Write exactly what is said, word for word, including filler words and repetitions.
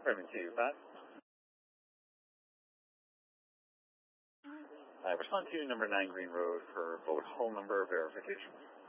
Raymond Q, Pat. Uh, respond to number nine Green Road for vote hall number verification.